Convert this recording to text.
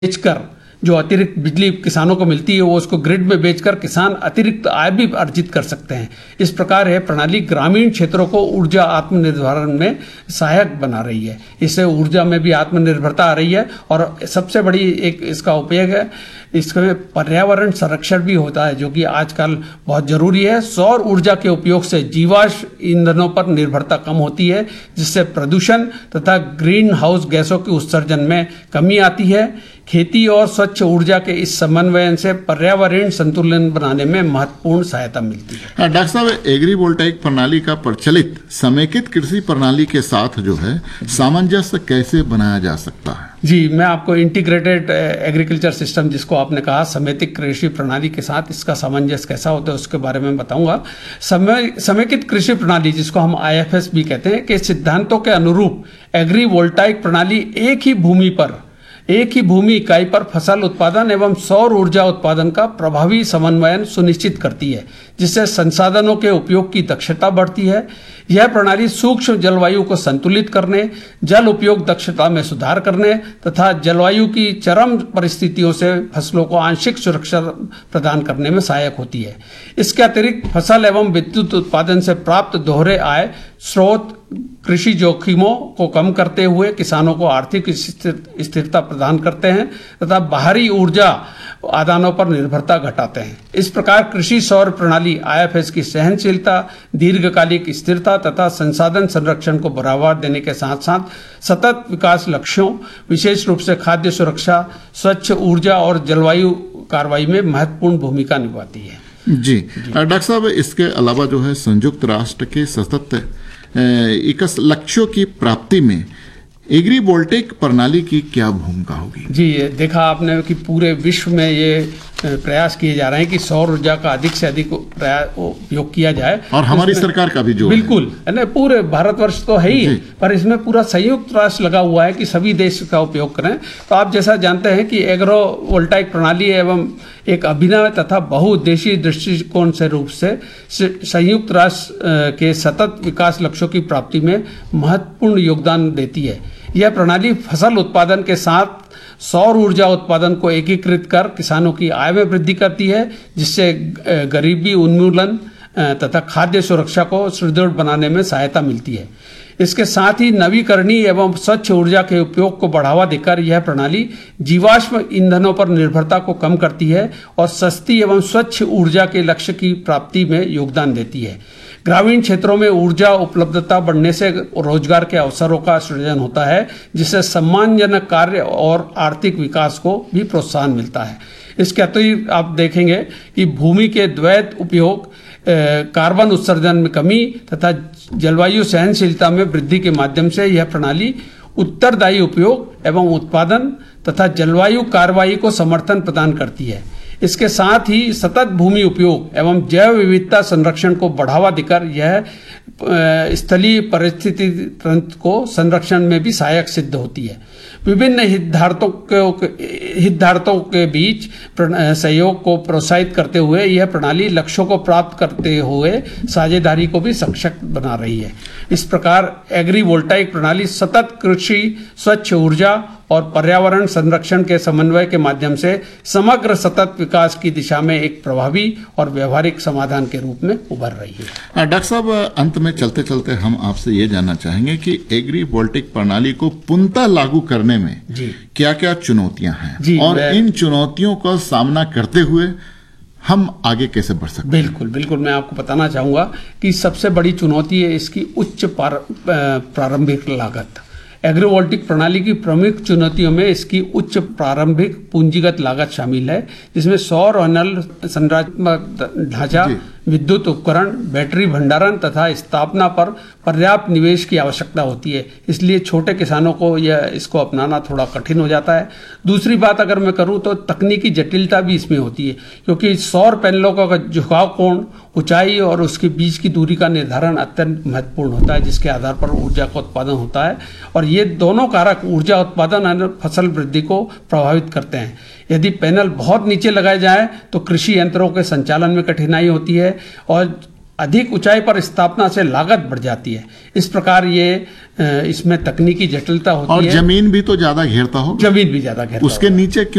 बेचकर जो अतिरिक्त बिजली किसानों को मिलती है वो उसको ग्रिड में बेचकर किसान अतिरिक्त आय भी अर्जित कर सकते हैं। इस प्रकार यह प्रणाली ग्रामीण क्षेत्रों को ऊर्जा आत्मनिर्भर में सहायक बना रही है। इससे ऊर्जा में भी आत्मनिर्भरता आ रही है और सबसे बड़ी एक इसका उपयोग है, इसमें पर्यावरण संरक्षण भी होता है जो कि आजकल बहुत जरूरी है। सौर ऊर्जा के उपयोग से जीवाश्म ईंधनों पर निर्भरता कम होती है जिससे प्रदूषण तथा ग्रीन हाउस गैसों के उत्सर्जन में कमी आती है। खेती और स्वच्छ ऊर्जा के इस समन्वय से पर्यावरण संतुलन बनाने में महत्वपूर्ण सहायता मिलती है। डॉक्टर साहब, एग्रीवोल्टाइक प्रणाली का प्रचलित समेकित कृषि प्रणाली के साथ जो है सामंजस्य कैसे बनाया जा सकता है? जी, मैं आपको इंटीग्रेटेड एग्रीकल्चर सिस्टम जिसको आपने कहा समेकित कृषि प्रणाली के साथ इसका सामंजस्य कैसा होता है उसके बारे में बताऊंगा। समेकित कृषि प्रणाली जिसको हम IFS भी कहते हैं के सिद्धांतों के अनुरूप एग्रीवोल्टाइक प्रणाली एक ही भूमि इकाई पर फसल उत्पादन एवं सौर ऊर्जा उत्पादन का प्रभावी समन्वयन सुनिश्चित करती है जिससे संसाधनों के उपयोग की दक्षता बढ़ती है। यह प्रणाली सूक्ष्म जलवायु को संतुलित करने, जल उपयोग दक्षता में सुधार करने तथा जलवायु की चरम परिस्थितियों से फसलों को आंशिक सुरक्षा प्रदान करने में सहायक होती है। इसके अतिरिक्त फसल एवं विद्युत उत्पादन से प्राप्त दोहरे आय स्रोत कृषि जोखिमों को कम करते हुए किसानों को आर्थिक स्थिरता प्रदान करते हैं तथा बाहरी ऊर्जा आदानों पर निर्भरता घटाते हैं। इस प्रकार कृषि सौर प्रणाली IFS की सहनशीलता, दीर्घकालिक स्थिरता तथा संसाधन संरक्षण को बढ़ावा देने के साथ साथ सतत विकास लक्ष्यों, विशेष रूप से खाद्य सुरक्षा, स्वच्छ ऊर्जा और जलवायु कार्रवाई में महत्वपूर्ण भूमिका निभाती है। जी डॉक्टर साहब, इसके अलावा जो है संयुक्त राष्ट्र के सतत 21 लक्ष्यों की प्राप्ति में एग्रीवोल्टिक प्रणाली की क्या भूमिका होगी? जी, देखा आपने कि पूरे विश्व में ये प्रयास किए जा रहे हैं कि सौर ऊर्जा का अधिक से अधिक उपयोग किया जाए और हमारी सरकार का भी जो बिल्कुल है ना, पूरे भारतवर्ष तो है ही पर इसमें पूरा संयुक्त राष्ट्र लगा हुआ है कि सभी देश का उपयोग करें। तो आप जैसा जानते हैं कि एग्रोवोल्टाइक प्रणाली एवं एक अभिनव तथा बहुउद्देशीय दृष्टिकोण से रूप से संयुक्त राष्ट्र के सतत विकास लक्ष्यों की प्राप्ति में महत्वपूर्ण योगदान देती है। यह प्रणाली फसल उत्पादन के साथ सौर ऊर्जा उत्पादन को एकीकृत कर किसानों की आय में वृद्धि करती है जिससे गरीबी उन्मूलन तथा खाद्य सुरक्षा को सुदृढ़ बनाने में सहायता मिलती है। इसके साथ ही नवीकरणीय एवं स्वच्छ ऊर्जा के उपयोग को बढ़ावा देकर यह प्रणाली जीवाश्म ईंधनों पर निर्भरता को कम करती है और सस्ती एवं स्वच्छ ऊर्जा के लक्ष्य की प्राप्ति में योगदान देती है। ग्रामीण क्षेत्रों में ऊर्जा उपलब्धता बढ़ने से रोजगार के अवसरों का सृजन होता है जिससे सम्मानजनक कार्य और आर्थिक विकास को भी प्रोत्साहन मिलता है। इसके अतिरिक्त आप देखेंगे कि भूमि के द्वैत उपयोग, कार्बन उत्सर्जन में कमी तथा जलवायु सहनशीलता में वृद्धि के माध्यम से यह प्रणाली उत्तरदायी उपयोग एवं उत्पादन तथा जलवायु कार्रवाई को समर्थन प्रदान करती है। इसके साथ ही सतत भूमि उपयोग एवं जैव विविधता संरक्षण को बढ़ावा देकर यह स्थलीय परिस्थिति तंत्र को संरक्षण में भी सहायक सिद्ध होती है। विभिन्न हितधारकों के बीच सहयोग को प्रोत्साहित करते हुए यह प्रणाली लक्ष्यों को प्राप्त करते हुए साझेदारी को भी सशक्त बना रही है। इस प्रकार एग्रीवोल्टाइक प्रणाली सतत कृषि, स्वच्छ ऊर्जा और पर्यावरण संरक्षण के समन्वय के माध्यम से समग्र सतत विकास की दिशा में एक प्रभावी और व्यवहारिक समाधान के रूप में उभर रही है। डॉक्टर साहब, अंत में चलते चलते हम आपसे ये जानना चाहेंगे कि एग्रीवोल्टिक प्रणाली को पूर्णतः लागू करने में क्या क्या चुनौतियां हैं और इन चुनौतियों का सामना करते हुए हम आगे कैसे बढ़ सकते हैं? बिल्कुल मैं आपको बताना चाहूंगा कि सबसे बड़ी चुनौती है इसकी उच्च प्रारंभिक लागत। एग्रीवोल्टिक प्रणाली की प्रमुख चुनौतियों में इसकी उच्च प्रारंभिक पूंजीगत लागत शामिल है जिसमें सौर पैनल, संरचनात्मक ढांचा, विद्युत उपकरण, बैटरी भंडारण तथा स्थापना पर पर्याप्त निवेश की आवश्यकता होती है। इसलिए छोटे किसानों को इसको अपनाना थोड़ा कठिन हो जाता है। दूसरी बात अगर मैं करूं तो तकनीकी जटिलता भी इसमें होती है क्योंकि सौर पैनलों का झुकाव कोण, ऊंचाई और उसके बीच की दूरी का निर्धारण अत्यंत महत्वपूर्ण होता है जिसके आधार पर ऊर्जा का उत्पादन होता है और ये दोनों कारक ऊर्जा उत्पादन और फसल वृद्धि को प्रभावित करते हैं। यदि पैनल बहुत नीचे लगाए जाए तो कृषि यंत्रों के संचालन में कठिनाई होती है और अधिक ऊंचाई पर स्थापना से लागत बढ़ जाती है। इस प्रकार ये इसमें तकनीकी जटिलता होती है। और जमीन भी तो ज्यादा घेरता हो, जमीन भी ज्यादा घेरता उसके नीचे